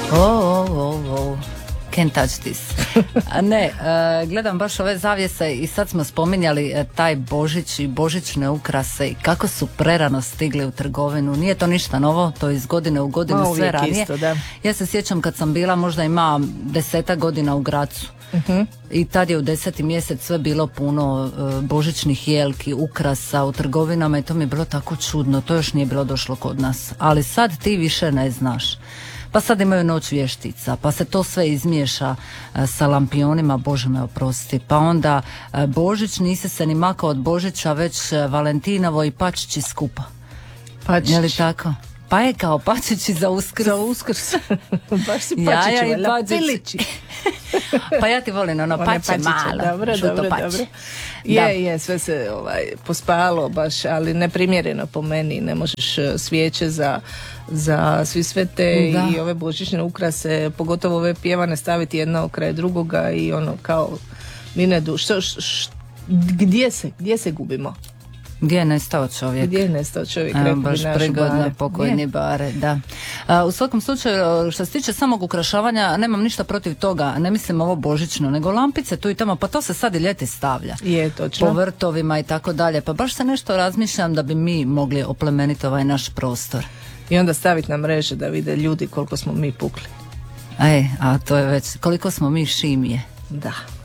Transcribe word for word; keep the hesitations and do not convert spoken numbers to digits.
Oh, oh, oh, oh. Can't touch this. A ne, uh, gledam baš ove zavjese i sad smo spominjali uh, taj Božić i božićne ukrase i kako su prerano stigli u trgovinu. Nije to ništa novo, to je iz godine u godinu Ma, sve ranije. Isto, da. Ja se sjećam kad sam bila, možda ima desetak godina u Gracu. Uh-huh. I tad je u deseti mjesec sve bilo puno uh, božićnih jelki, ukrasa u trgovinama i to mi je bilo tako čudno, to još nije bilo došlo kod nas. Ali sad ti više ne znaš. Pa sad imaju noć vještica, pa se to sve izmiješa uh, sa lampionima, Bože me oprosti. Pa onda uh, Božić, nisi se ni makao od Božića, već uh, Valentinovo i Pačići skupa. Pačić. Je li tako? Pa je kao Pačići za Uskrs. Za Uskrs. Baš si Jaja Pačići, i Pačići. Pa ja ti volim ono pače malo. Dobro, dobro, pače. dobro. Je, da. je, sve se ovaj, pospalo baš, ali neprimjereno po meni. Ne možeš svijeće za, za svi svete da. I ove božićne ukrase, pogotovo ove pjevane, staviti jedna kraj drugoga i ono kao Minedu. Što, š, š, gdje se, gdje se gubimo? Gdje je nestao čovjek? Gdje je nestao čovjek? Evo, baš prigodno, pokojni Bare, da. A, u svakom slučaju, što se tiče samog ukrašavanja, nemam ništa protiv toga, ne mislim ovo božićno, nego lampice tu i tamo, pa to se sad i ljeti stavlja. Je, točno. Po vrtovima i tako dalje, pa baš se nešto razmišljam da bi mi mogli oplemeniti ovaj naš prostor. I onda staviti na mreže da vide ljudi koliko smo mi pukli. E, a to je već, koliko smo mi šimije. Da.